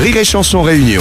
Rire et Chanson Réunion.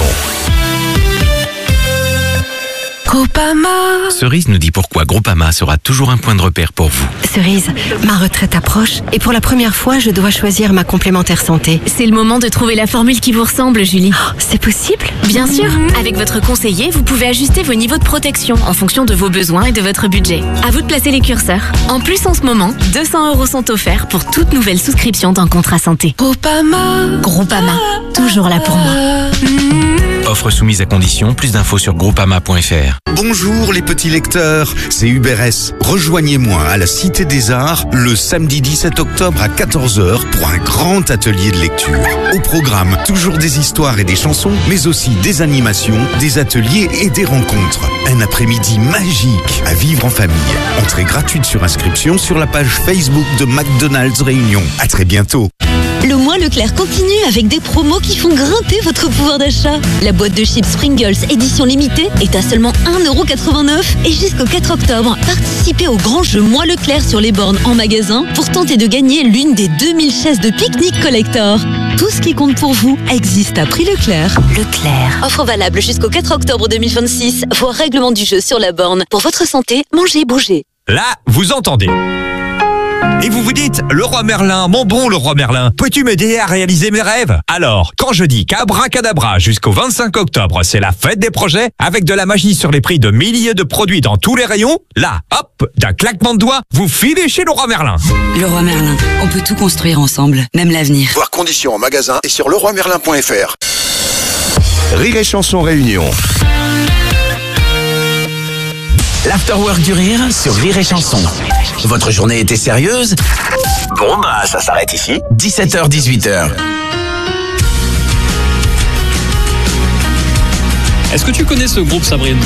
Groupama. Cerise nous dit pourquoi Groupama sera toujours un point de repère pour vous. Cerise, ma retraite approche et pour la première fois, je dois choisir ma complémentaire santé. C'est le moment de trouver la formule qui vous ressemble, Julie. Oh, c'est possible? Bien sûr, avec votre conseiller, vous pouvez ajuster vos niveaux de protection en fonction de vos besoins et de votre budget. À vous de placer les curseurs. En plus, en ce moment, 200 € sont offerts pour toute nouvelle souscription d'un contrat santé. Groupama. Groupama, toujours là pour moi. Offre soumise à condition, plus d'infos sur groupama.fr. Bonjour les petits lecteurs, c'est Hubert S. Rejoignez-moi à la Cité des Arts le samedi 17 octobre à 14h pour un grand atelier de lecture. Au programme, toujours des histoires et des chansons, mais aussi des animations, des ateliers et des rencontres. Un après-midi magique à vivre en famille. Entrée gratuite sur inscription sur la page Facebook de McDonald's Réunion. À très bientôt. Le mois Leclerc continue avec des promos qui font grimper votre pouvoir d'achat. La boîte de chips Pringles édition limitée est à seulement 1,89 € et jusqu'au 4 octobre, participez au grand jeu mois Leclerc sur les bornes en magasin pour tenter de gagner l'une des 2000 chaises de pique-nique collector. Tout ce qui compte pour vous existe à prix Leclerc. Leclerc. Offre valable jusqu'au 4 octobre 2026. Voir règlement du jeu sur la borne. Pour votre santé, mangez, bougez. Là, vous entendez. Et vous vous dites, Leroy Merlin, mon bon Leroy Merlin, peux-tu m'aider à réaliser mes rêves? Alors, quand je dis qu'abracadabra jusqu'au 25 octobre, c'est la fête des projets, avec de la magie sur les prix de milliers de produits dans tous les rayons, là, hop, d'un claquement de doigts, vous filez chez Leroy Merlin. Leroy Merlin, on peut tout construire ensemble, même l'avenir. Voir conditions en magasin et sur leroymerlin.fr. Rire et Chanson Réunion. L'Afterwork du Rire sur Rire et Chanson. Votre journée était sérieuse? Bon, bah, ça s'arrête ici. 17h, 18h. Est-ce que tu connais ce groupe, Sabrine?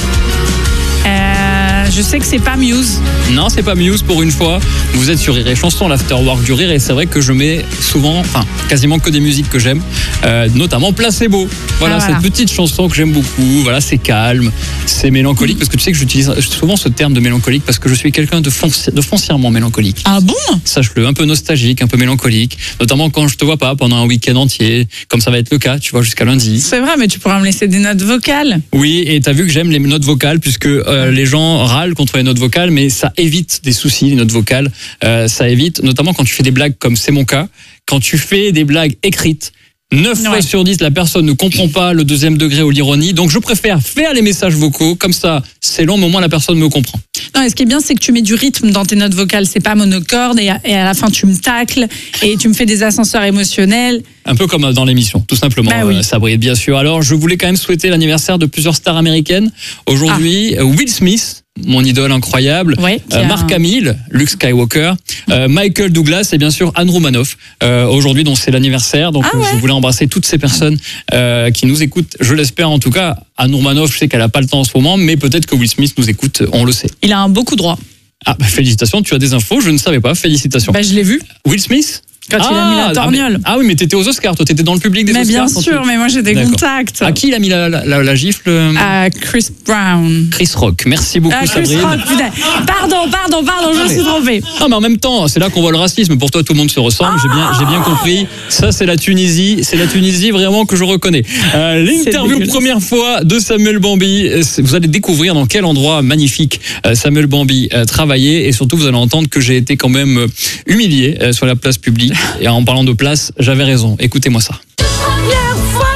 Je sais que c'est pas Muse. Non, c'est pas Muse pour une fois. Vous êtes sur Rire et Chanson, l'Afterwork du Rire, et c'est vrai que je mets souvent, quasiment que des musiques que j'aime, notamment Placebo. Voilà, cette petite chanson que j'aime beaucoup. Voilà, c'est calme, c'est mélancolique, parce que tu sais que j'utilise souvent ce terme de mélancolique parce que je suis quelqu'un de foncièrement mélancolique. Ah bon? Sache-le, un peu nostalgique, un peu mélancolique, notamment quand je te vois pas pendant un week-end entier, comme ça va être le cas, tu vois, jusqu'à lundi. C'est vrai, mais tu pourras me laisser des notes vocales. Oui, et t'as vu que j'aime les notes vocales, puisque les gens râlent contre les notes vocales, mais ça évite des soucis, les notes vocales. Ça évite, notamment quand tu fais des blagues comme c'est mon cas, quand tu fais des blagues écrites, 9 fois sur 10, la personne ne comprend pas le deuxième degré ou l'ironie. Donc, je préfère faire les messages vocaux. Comme ça, c'est long, mais au moins la personne me comprend. Non, et ce qui est bien, c'est que tu mets du rythme dans tes notes vocales. C'est pas monocorde et à la fin, tu me tacles et tu me fais des ascenseurs émotionnels. Un peu comme dans l'émission, tout simplement, oui. Sabrine, bien sûr. Alors, je voulais quand même souhaiter l'anniversaire de plusieurs stars américaines. Aujourd'hui, Will Smith, mon idole incroyable, Mark Hamill, Luke Skywalker, Michael Douglas et bien sûr Anne Romanoff. Aujourd'hui, donc c'est l'anniversaire, donc je voulais embrasser toutes ces personnes qui nous écoutent. Je l'espère en tout cas. Anne Romanoff, je sais qu'elle a pas le temps en ce moment, mais peut-être que Will Smith nous écoute, on le sait. Il a un beau coup droit. Ah, félicitations, tu as des infos, je ne savais pas. Félicitations. Je l'ai vu. Will Smith? Quand il a mis la torgnole. Oui, mais t'étais aux Oscars, toi, t'étais dans le public des Oscars. Mais bien sûr, mais moi j'ai des contacts. À qui il a mis la gifle? À Chris Brown. Chris Rock, merci beaucoup, Sabrine. Chris Rock, putain. Pardon, je me suis trompée. Non, mais en même temps, c'est là qu'on voit le racisme. Pour toi, tout le monde se ressemble, j'ai bien compris. Ça, c'est la Tunisie vraiment que je reconnais. L'interview première fois de Samuel Bambi. Vous allez découvrir dans quel endroit magnifique Samuel Bambi travaillait, et surtout, vous allez entendre que j'ai été quand même humilié sur la place publique. Et en parlant de place, j'avais raison. Écoutez-moi ça. Toute première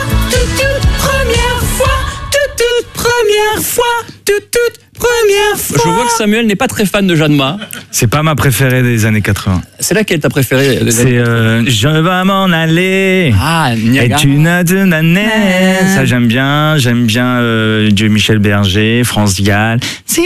fois. Je vois que Samuel n'est pas très fan de Jeanne Ma. C'est pas ma préférée des années 80. C'est laquelle ta préférée? C'est Je vais m'en aller. Ah, Niagara. Et une autre année. Ça j'aime bien du Michel Berger, France Gall.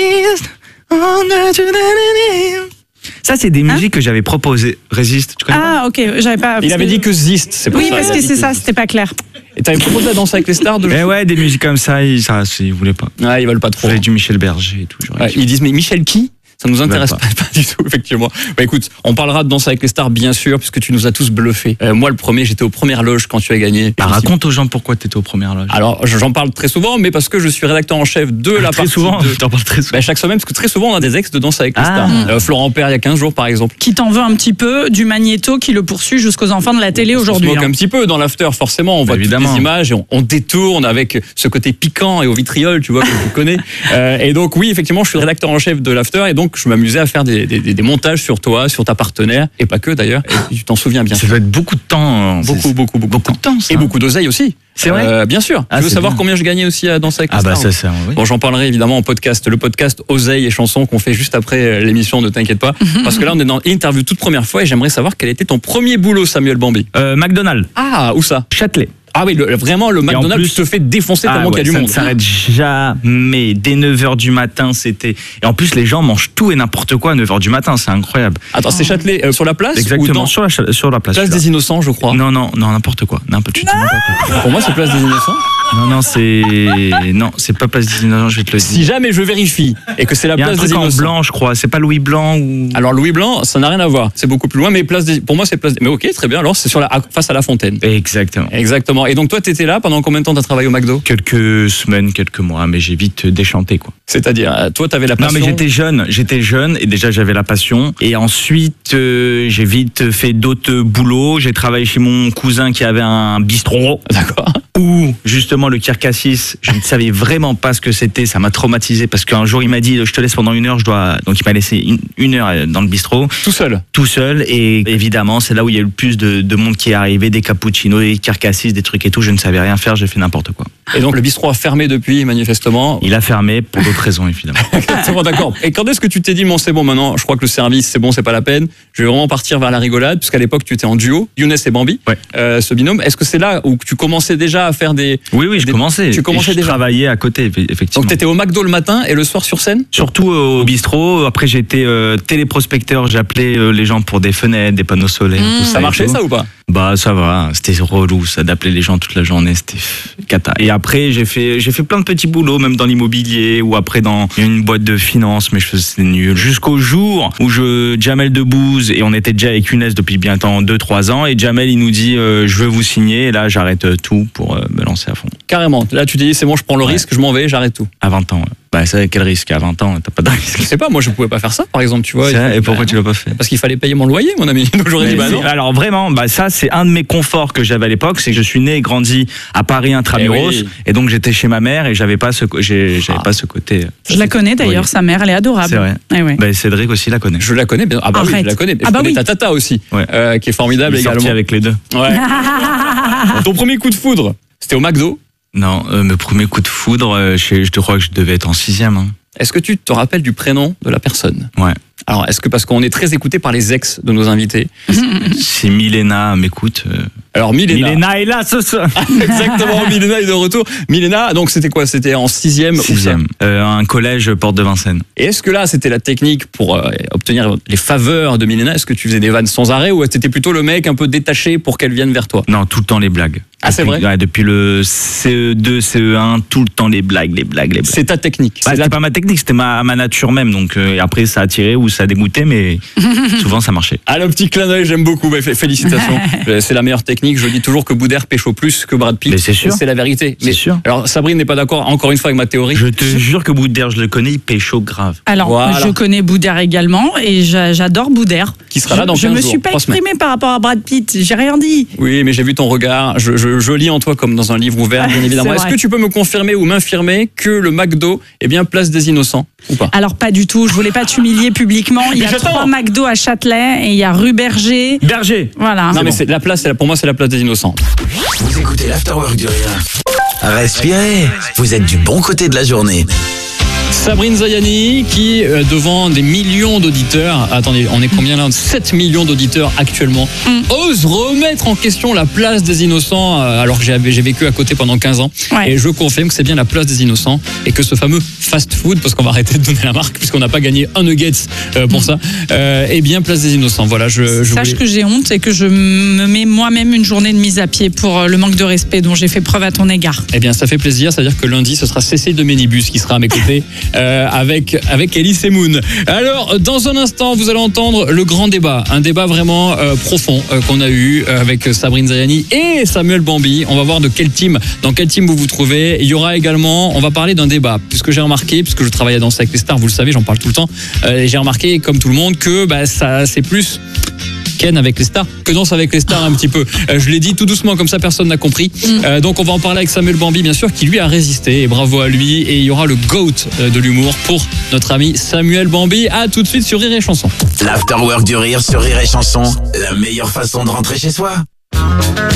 Ça, c'est des musiques que j'avais proposées. Résiste, tu connais pas? Ok, j'avais pas. Il avait dit que Zist, c'est pour ça. Oui, parce que c'est ça, c'était pas clair. Et t'avais proposé la danse avec les stars de... Ouais, des musiques comme ça, ils voulaient pas. Ouais, ils veulent pas trop. Du Michel Berger et tout. Ils disent, mais Michel qui? Ça nous intéresse pas du tout, effectivement. Bah écoute, on parlera de Danse avec les stars, bien sûr, puisque tu nous as tous bluffés. Moi, le premier, j'étais aux premières loges quand tu as gagné. Raconte aux gens pourquoi tu étais aux premières loges. Alors, j'en parle très souvent, mais parce que je suis rédacteur en chef de la partie. T'en parles très souvent. Bah, chaque semaine, parce que très souvent, on a des ex de Danse avec les stars. Florent Père, il y a 15 jours, par exemple. Qui t'en veut un petit peu du magnéto qui le poursuit jusqu'aux enfants de la télé aujourd'hui. On se moque un petit peu dans l'after, forcément. On voit toutes les images et on détourne avec ce côté piquant et au vitriol, tu vois, que tu connais. Et donc, oui, effectivement, je suis rédacteur en chef de l'after et donc je m'amusais à faire des montages sur toi, sur ta partenaire, et pas que d'ailleurs. Et tu t'en souviens bien. Ça doit être beaucoup de temps. Beaucoup de temps. Ça. Et beaucoup d'oseille aussi. C'est vrai. Bien sûr. Tu veux savoir combien je gagnais aussi à Danser avec les stars? Ça, oui. Bon, j'en parlerai évidemment en podcast. Le podcast Oseille et chansons qu'on fait juste après l'émission, ne t'inquiète pas. Parce que là, on est dans l'interview toute première fois et j'aimerais savoir quel était ton premier boulot, Samuel Bambi. McDonald's. Ah, où ça? Châtelet. Ah oui, vraiment, le McDonald's, tu te fais défoncer tellement qu'il y a du monde. Ça ne s'arrête jamais. Dès 9h du matin, c'était... Et en plus, les gens mangent tout et n'importe quoi à 9h du matin, c'est incroyable. Attends, c'est Châtelet sur la place? Exactement, sur la place. Place des Innocents, je crois. Non, n'importe quoi. N'importe quoi. Pour moi, c'est Place des Innocents. Non, c'est pas Place des Innocents, je vais te le dire. Si jamais je vérifie et que c'est la Place des Innocents. Il y a un truc en blanc, je crois. C'est pas Louis Blanc ou... Alors, Louis Blanc, ça n'a rien à voir. C'est beaucoup plus loin, mais pour moi, c'est Place des... Mais ok, très bien. Alors, c'est face à la Fontaine. Exactement. Et donc, toi, t'étais là pendant combien de temps t'as travaillé au McDo? Quelques semaines, quelques mois, mais j'ai vite déchanté, quoi. C'est-à-dire, toi, t'avais la passion? Non, mais j'étais jeune et déjà j'avais la passion. Et ensuite, j'ai vite fait d'autres boulots. J'ai travaillé chez mon cousin qui avait un bistrot. D'accord. Où, justement, le Kirkassis, je ne savais vraiment pas ce que c'était. Ça m'a traumatisé parce qu'un jour, il m'a dit, je te laisse pendant 1 heure, Donc, il m'a laissé une heure dans le bistrot. Tout seul. Et évidemment, c'est là où il y a eu le plus de monde qui est arrivé, des cappuccinos, des Kirkassis, des trucs et tout. Je ne savais rien faire, j'ai fait n'importe quoi. Et donc, le bistrot a fermé depuis, manifestement. Il a fermé pour d'autres raisons, évidemment. Exactement, d'accord. Et quand est-ce que tu t'es dit, bon, c'est bon, maintenant, je crois que le service, c'est bon, c'est pas la peine. Je vais vraiment partir vers la rigolade, puisqu'à l'époque, tu étais en duo, Younes et Bambi, ce binôme. Est-ce que c'est là où tu commençais déjà à faire des... Oui, je commençais. Tu commençais déjà. Je travaillais à côté, effectivement. Donc, tu étais au McDo le matin et le soir sur scène? Surtout au bistrot. Après, j'étais téléprospecteur. J'appelais les gens pour des fenêtres, des panneaux solaires. Tout ça marchait, ça, ou pas? Bah, ça va. C'était relou, ça, d'appeler les gens toute la journée. C'était cata. Et après, j'ai fait plein de petits boulots, même dans l'immobilier ou après dans une boîte de finance, mais je faisais nul. Jusqu'au jour où Jamel Debbouze, et on était déjà avec Younes depuis bientôt 2-3 ans, et Jamel, il nous dit, je veux vous signer, et là, j'arrête tout pour me lancer à fond. Carrément. Là, tu te dis, c'est bon, je prends le risque, je m'en vais, j'arrête tout. À 20 ans, Bah, c'est quel risque? À 20 ans, t'as pas de risque. Je sais pas, moi, je pouvais pas faire ça, par exemple, tu vois. Et pourquoi tu l'as pas fait? Parce qu'il fallait payer mon loyer, mon ami. Donc, j'aurais dit, bah non. Alors, vraiment, ça, c'est un de mes conforts que j'avais à l'époque, c'est que je suis né et grandi à Paris intramuros, et donc j'étais chez ma mère et j'avais pas ce côté. Je la connais d'ailleurs, sa mère, elle est adorable. C'est vrai. Ouais. Cédric aussi la connaît. Je la connais bien. Ah bah oui, je la connais. Je connais ta tata aussi, qui est formidable également. Sorti avec les deux. Ouais. Ton premier coup de foudre, c'était au McDo? Non, mon premier coup de foudre, je crois que je devais être en 6e. Est-ce que tu te rappelles du prénom de la personne? Ouais. Alors, est-ce que parce qu'on est très écouté par les ex de nos invités? Si Milena m'écoute. Alors Milena est là ce soir. Exactement, Milena est de retour. Milena, donc c'était quoi? C'était en 6e? 6e. Un collège Porte de Vincennes. Et est-ce que là, c'était la technique pour obtenir les faveurs de Milena? Est-ce que tu faisais des vannes sans arrêt ou t'étais plutôt le mec un peu détaché pour qu'elle vienne vers toi? Non, tout le temps les blagues. Ah, c'est vrai? Ouais, depuis le CE2, CE1, tout le temps les blagues. C'est ta technique? C'était pas ma technique, c'était ma nature même. Donc après, ça a attiré ou ça a dégoûté, mais souvent ça marchait. Ah, le petit clin d'œil, j'aime beaucoup. Félicitations. C'est la meilleure technique. Je dis toujours que Boudère pécho plus que Brad Pitt. Mais c'est sûr. C'est la vérité. C'est sûr. Alors, Sabrine n'est pas d'accord, encore une fois, avec ma théorie. Je te jure que Boudère, je le connais, il pécho grave. Alors, voilà. Je connais Boudère également et j'adore Boudère. Qui sera là dans 15 jours. Je me jours, suis pas exprimée 3 semaines. par rapport à Brad Pitt. J'ai rien dit. Oui, mais j'ai vu ton regard. Je lis en toi comme dans un livre ouvert, bien évidemment. Est-ce que tu peux me confirmer ou m'infirmer que le McDo est bien Place des Innocents ou pas? Alors, pas du tout. Je voulais pas t'humilier publiquement. Il y a 3 McDo à Châtelet et il y a rue Berger. Voilà. Non, mais c'est la place, pour moi, c'est la Place des Innocents. Vous écoutez l'Afterwork du Rire. Respirez. Vous êtes du bon côté de la journée. Sabrine Zayani qui, devant des millions d'auditeurs, attendez, on est combien là? 7 millions d'auditeurs actuellement, ose remettre en question la Place des Innocents, alors que j'ai vécu à côté pendant 15 ans. Ouais. Et je confirme que c'est bien la Place des Innocents et que ce fameux fast-food, parce qu'on va arrêter de donner la marque puisqu'on n'a pas gagné un nuggets pour ça, est bien Place des Innocents. Voilà, Sache que j'ai honte et que je me mets moi-même une journée de mise à pied pour le manque de respect dont j'ai fait preuve à ton égard. Eh bien, ça fait plaisir, c'est-à-dire que lundi, ce sera Cécile de Ménibus qui sera à mes côtés. avec Elise et Moon. Alors, dans un instant, vous allez entendre le grand débat. Un débat vraiment profond qu'on a eu avec Sabrine Zayani et Samuel Bambi. On va voir dans quel team vous vous trouvez. Il y aura également, on va parler d'un débat, puisque j'ai remarqué, puisque je travaille à Danser avec les stars, vous le savez, j'en parle tout le temps, j'ai remarqué, comme tout le monde, que ça c'est plus Ken avec les stars que Danse avec les stars un petit peu. Je l'ai dit tout doucement, comme ça personne n'a compris. Donc on va en parler avec Samuel Bambi, bien sûr, qui lui a résisté, et bravo à lui. Et il y aura le GOAT de l'humour pour notre ami Samuel Bambi. À tout de suite sur Rire et Chanson. L'afterwork du rire sur Rire et Chanson, la meilleure façon de rentrer chez soi.